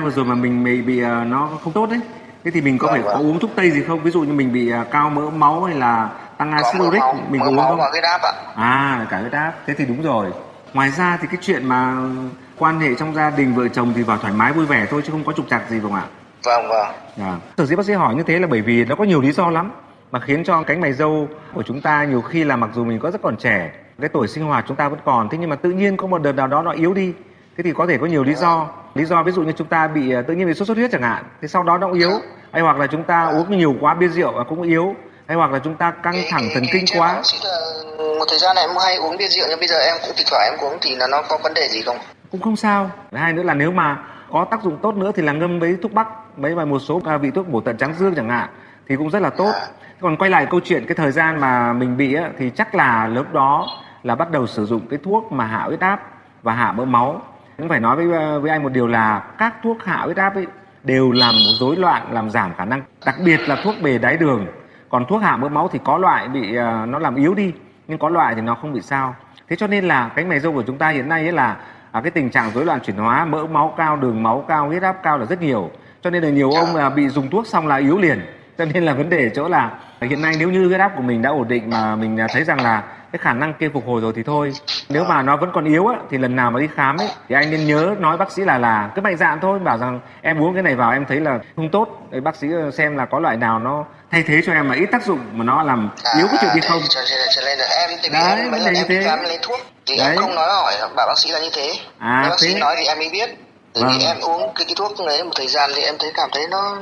vừa rồi mà mình bị nó không tốt đấy, thế thì mình có phải có uống thuốc tây gì không? Ví dụ như mình bị cao mỡ máu hay là tăng axit uric mình có uống không? Và huyết áp ạ. Cả huyết áp, thế thì đúng rồi. Ngoài ra thì cái chuyện mà quan hệ trong gia đình vợ chồng thì vào thoải mái vui vẻ thôi chứ không có trục trặc gì không ạ? Vâng. Sở dĩ bác sĩ hỏi như thế là bởi vì nó có nhiều lý do lắm mà khiến cho cánh mày râu của chúng ta nhiều khi là mặc dù mình có rất còn trẻ, cái tuổi sinh hoạt chúng ta vẫn còn, thế nhưng mà tự nhiên có một đợt nào đó nó yếu đi. Thế thì có thể có nhiều lý do. Lý do ví dụ như chúng ta bị tự nhiên bị sốt xuất huyết chẳng hạn, thì sau đó nó cũng yếu. Hay hoặc là chúng ta uống nhiều quá bia rượu cũng yếu. Hay hoặc là chúng ta căng thẳng thần kinh quá. Một thời gian này em hay uống bia rượu nhưng bây giờ em cũng thỉnh thoảng em uống thì nó có vấn đề gì không? Cũng không sao. Hai nữa là nếu mà có tác dụng tốt nữa thì là ngâm với thuốc bắc, mấy và một số vị thuốc bổ thận trắng dương chẳng hạn thì cũng rất là tốt. Còn quay lại câu chuyện cái thời gian mà mình bị thì chắc là lúc đó là bắt đầu sử dụng cái thuốc mà hạ huyết áp và hạ mỡ máu. Cũng phải nói với anh một điều là các thuốc hạ huyết áp ấy đều làm rối loạn, làm giảm khả năng, đặc biệt là thuốc bề đái đường. Còn thuốc hạ mỡ máu thì có loại bị nó làm yếu đi, nhưng có loại thì nó không bị sao. Thế cho nên là cánh mày râu của chúng ta hiện nay ấy là cái tình trạng rối loạn chuyển hóa, mỡ máu cao, đường máu cao, huyết áp cao là rất nhiều. Cho nên là nhiều ông là bị dùng thuốc xong là yếu liền. Cho nên là vấn đề chỗ là hiện nay nếu như huyết áp của mình đã ổn định mà mình thấy rằng là cái khả năng kia phục hồi rồi thì thôi. Nếu mà nó vẫn còn yếu thì lần nào mà đi khám thì anh nên nhớ nói bác sĩ là cứ mạnh dạn thôi, bảo rằng em uống cái này vào em thấy là không tốt, để bác sĩ xem là có loại nào nó thay thế cho em mà ít tác dụng mà nó làm yếu cái chuyện đi không. Cho nên là em đấy, mấy lần em đi khám lấy thuốc thì em không nói hỏi bảo bác sĩ là như thế. Bác sĩ nói thì em mới biết. Vì em uống cái thuốc đấy một thời gian thì em cảm thấy nó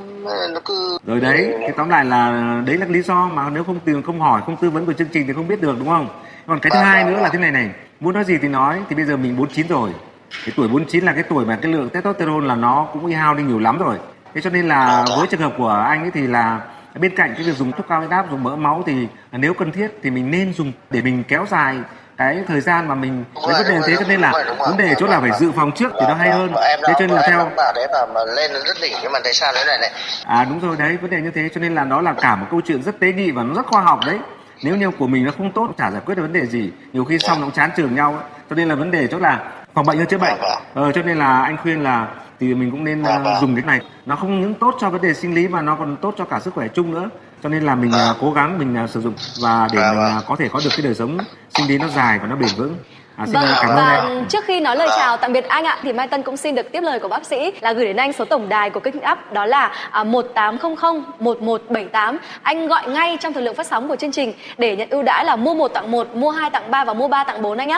cứ rồi đấy. Cái tóm lại là đấy là lý do mà nếu không hỏi, không tư vấn của chương trình thì không biết được, đúng không? Còn cái thứ hai nữa là thế này, muốn nói gì thì nói, thì bây giờ mình 49 rồi. Cái tuổi 49 là cái tuổi mà cái lượng testosterone là nó cũng hao đi nhiều lắm rồi. Thế cho nên là với trường hợp của anh ấy thì là bên cạnh cái việc dùng thuốc cao huyết áp, dùng mỡ máu thì nếu cần thiết thì mình nên dùng để mình kéo dài cái thời gian mà mình lấy vấn đề thế. Cho nên là vấn đề chỗ là phải dự phòng trước thì nó hay hơn. Thế cho nên là theo đấy mà lên rất đỉnh nhưng mà tại sao thế này đúng rồi đấy, vấn đề như thế. Cho nên là nó là cả một câu chuyện rất tế nhị và nó rất khoa học đấy. Nếu như của mình nó không tốt, chả giải quyết được vấn đề gì, nhiều khi xong nó cũng chán chường nhau ấy. Cho nên là vấn đề chỗ là phòng bệnh hơn chữa bệnh. Cho nên là anh khuyên là thì mình cũng nên dùng cái này. Nó không những tốt cho vấn đề sinh lý mà nó còn tốt cho cả sức khỏe chung nữa. Cho nên là mình cố gắng mình sử dụng và để mình có thể có được cái đời sống sinh lý nó dài và nó bền vững. Xin cảm ơn anh. Trước khi nói lời chào tạm biệt anh thì Mai Tân cũng xin được tiếp lời của bác sĩ là gửi đến anh số tổng đài của kênh Up, đó là 1800 1178. Anh gọi ngay trong thời lượng phát sóng của chương trình để nhận ưu đãi là mua 1 tặng 1, mua 2 tặng 3 và mua 3 tặng 4 anh nhé.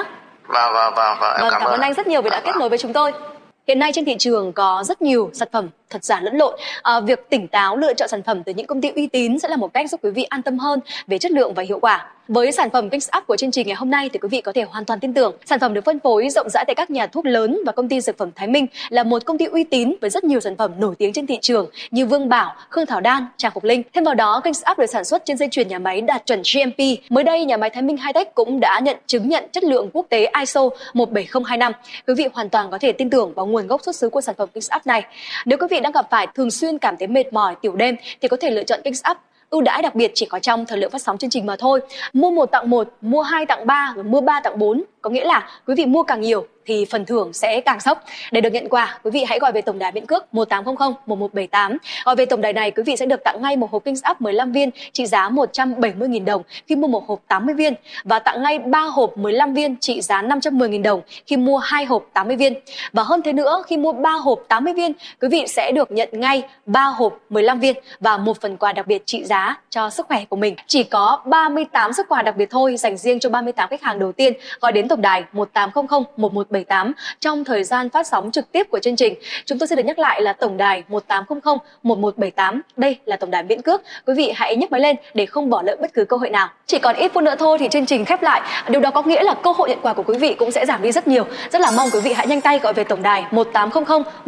Vâng, cảm ơn anh rất nhiều vì đã kết nối với chúng tôi. Hiện nay trên thị trường có rất nhiều sản phẩm thật giả lẫn lộn. Việc tỉnh táo lựa chọn sản phẩm từ những công ty uy tín sẽ là một cách giúp quý vị an tâm hơn về chất lượng và hiệu quả. Với sản phẩm Kings Up của chương trình ngày hôm nay thì quý vị có thể hoàn toàn tin tưởng. Sản phẩm được phân phối rộng rãi tại các nhà thuốc lớn và công ty dược phẩm Thái Minh là một công ty uy tín với rất nhiều sản phẩm nổi tiếng trên thị trường như Vương Bảo, Khương Thảo Đan, Tràng Phục Linh. Thêm vào đó, Kings Up được sản xuất trên dây chuyền nhà máy đạt chuẩn GMP. Mới đây, nhà máy Thái Minh Hitech cũng đã nhận chứng nhận chất lượng quốc tế ISO 17025. Quý vị hoàn toàn có thể tin tưởng vào nguồn gốc xuất xứ của sản phẩm Kings Up này. Nếu quý vị đang gặp phải thường xuyên cảm thấy mệt mỏi tiểu đêm thì có thể lựa chọn Kings Up. Ưu đãi đặc biệt chỉ có trong thời lượng phát sóng chương trình mà thôi. Mua 1 tặng 1, mua 2 tặng 3 và mua 3 tặng 4. Có nghĩa là quý vị mua càng nhiều thì phần thưởng sẽ càng sốc. Để được nhận quà, quý vị hãy gọi về tổng đài miễn cước 1800 1178. Gọi về tổng đài này, quý vị sẽ được tặng ngay một hộp Kings Up 15 viên trị giá 170.000 đồng khi mua một hộp 80 viên và tặng ngay 3 hộp 15 viên trị giá 510.000 đồng khi mua 2 hộp 80 viên. Và hơn thế nữa, khi mua 3 hộp 80 viên, quý vị sẽ được nhận ngay 3 hộp 15 viên và một phần quà đặc biệt trị giá cho sức khỏe của mình. Chỉ có 38 suất quà đặc biệt thôi dành riêng cho 38 khách hàng đầu tiên gọi đến tổng đài 1800 1178 trong thời gian phát sóng trực tiếp của chương trình. Chúng tôi xin được nhắc lại là tổng đài 1800 1178. Đây là tổng đài miễn cước. Quý vị hãy nhấc máy lên để không bỏ lỡ bất cứ cơ hội nào. Chỉ còn ít phút nữa thôi thì chương trình khép lại. Điều đó có nghĩa là cơ hội nhận quà của quý vị cũng sẽ giảm đi rất nhiều. Rất là mong quý vị hãy nhanh tay gọi về tổng đài 1800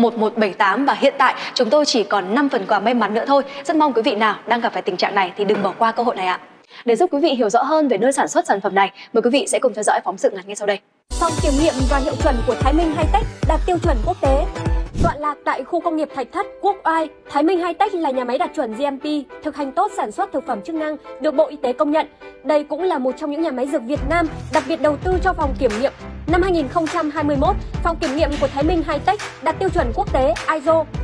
1178 và hiện tại chúng tôi chỉ còn 5 phần quà may mắn nữa thôi. Rất mong quý vị nào đang gặp phải tình trạng này thì đừng bỏ qua cơ hội này ạ. Để giúp quý vị hiểu rõ hơn về nơi sản xuất sản phẩm này, mời quý vị sẽ cùng theo dõi phóng sự ngắn ngay sau đây. Phòng kiểm nghiệm và hiệu chuẩn của Thái Minh Hitech đạt tiêu chuẩn quốc tế. Tọa lạc tại khu công nghiệp Thạch Thất, Quốc Oai, Thái Minh Hitech là nhà máy đạt chuẩn GMP, thực hành tốt sản xuất thực phẩm chức năng, được Bộ Y tế công nhận. Đây cũng là một trong những nhà máy dược Việt Nam đặc biệt đầu tư cho phòng kiểm nghiệm. Năm 2021, phòng kiểm nghiệm của Thái Minh Hitech đạt tiêu chuẩn quốc tế ISO